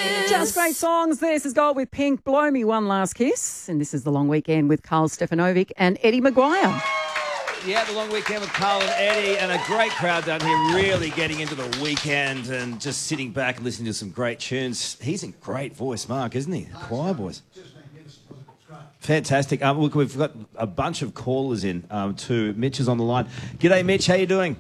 Just great songs. This is Gold with Pink. Blow Me One Last Kiss. And this is the long weekend with Carl Stefanovic and Eddie Maguire. Yeah, the long weekend with Carl and Eddie, and a great crowd down here really getting into the weekend and just sitting back and listening to some great tunes. He's in great voice, Mark, isn't he? Choir voice. Fantastic. Look, we've got a bunch of callers in too. Mitch is on the line. G'day, Mitch. How you doing?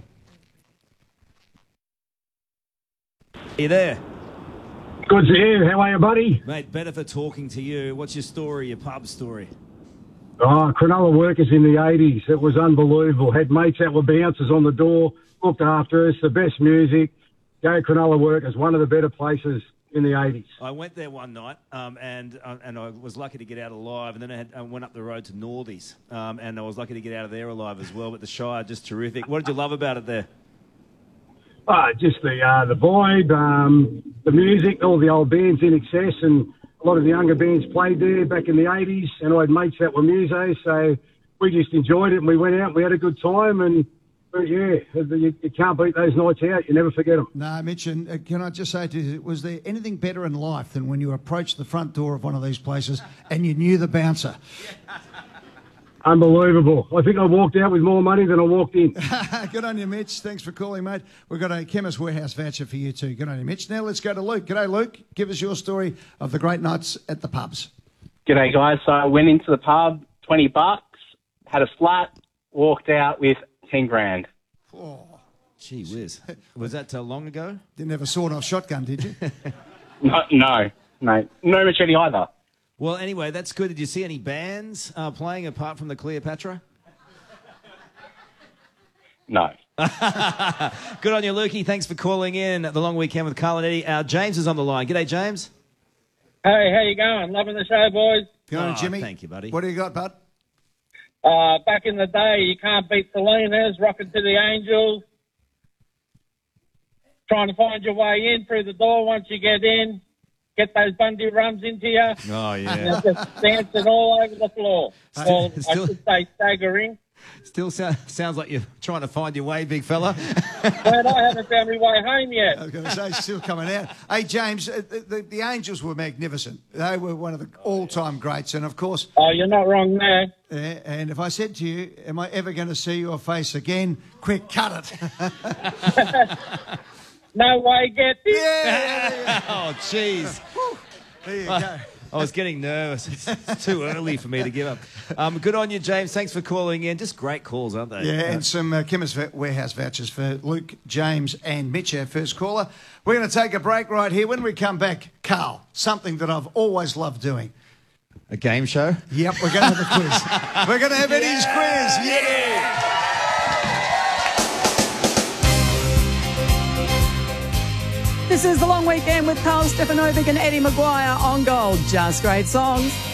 Are you there? Good to hear. How are you, buddy? Mate, better for talking to you. What's your story, your pub story? Oh, Cronulla Workers in the 80s. It was unbelievable. Had mates that were bouncers on the door, looked after us, the best music. Go Cronulla Workers, one of the better places in the 80s. I went there one night and I was lucky to get out alive. And then I went up the road to Northies and I was lucky to get out of there alive as well. But the Shire, just terrific. What did you love about it there? Just the vibe, the music, all the old bands in excess, and a lot of the younger bands played there back in the 80s, and I had mates that were musos, so we just enjoyed it, and we went out and we had a good time, and yeah, you can't beat those nights out. You never forget them. No, Mitch, and can I just say to you, was there anything better in life than when you approached the front door of one of these places and you knew the bouncer? Unbelievable. I think I walked out with more money than I walked in. Good on you, Mitch. Thanks for calling, mate. We've got a Chemist Warehouse voucher for you too. Good on you, Mitch. Now let's go to Luke. G'day, Luke. Give us your story of the great nights at the pubs. G'day, guys. So I went into the pub, $20, had a slut, walked out with 10 grand. Oh, gee whiz. Was that long ago? Didn't have a sawed-off shotgun, did you? No, mate. No machete either. Well, anyway, that's good. Did you see any bands playing apart from the Cleopatra? No. Good on you, Lukey. Thanks for calling in. The long weekend with Carl and Eddie. James is on the line. G'day, James. Hey, how you going? Loving the show, boys. Good on you, Jimmy. Thank you, buddy. What do you got, bud? Back in the day, you can't beat Selena's, rocking to the Angels, trying to find your way in through the door once you get in. Get those Bundy rums into you. Oh, yeah. And just dancing all over the floor. Well, I should say staggering. Still sounds like you're trying to find your way, big fella. But I haven't found my way home yet. I was going to say, still coming out. Hey, James, the Angels were magnificent. They were one of the all-time greats. And, of course... Oh, you're not wrong there. And if I said to you, am I ever going to see your face again? Quick, cut it. No way, get this. Yeah. Oh, jeez. There you go. I was getting nervous. It's too early for me to give up. Good on you, James. Thanks for calling in. Just great calls, aren't they? Yeah, and some Chemist Warehouse vouchers for Luke, James and Mitch, our first caller. We're going to take a break right here. When we come back, Carl, something that I've always loved doing. A game show? Yep, we're going to have a quiz. We're going to have Eddie's quiz. Yeah! This is the long weekend with Carl Stefanovic and Eddie Maguire on Gold. Just great songs.